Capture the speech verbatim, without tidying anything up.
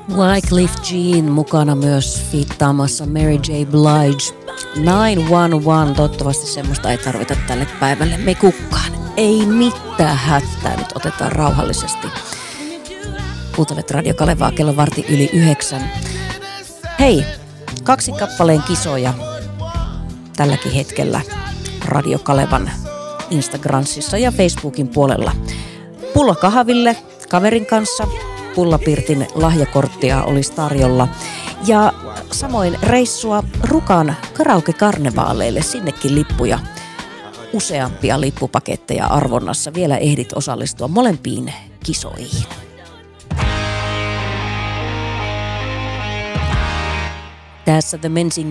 Wyclef Jean mukana myös fiittaamassa Mary J. Blige. yhdeksän yksi yksi, toivottavasti semmoista ei tarvita tälle päivälle me kukkaan. Ei mitään hätää, nyt otetaan rauhallisesti. Kuuntelet Radio Kalevaa kello varti yli yhdeksän. Hei, kaksi kappaleen kisoja tälläkin hetkellä Radio Kalevan Instagramissa ja Facebookin puolella. Pulla kahville kaverin kanssa. Pullapirtin lahjakorttia olisi tarjolla. Ja samoin reissua Rukan karaoke-karnevaaleille, sinnekin lippuja. Useampia lippupaketteja arvonnassa. Vielä ehdit osallistua molempiin kisoihin. Tässä The Menzing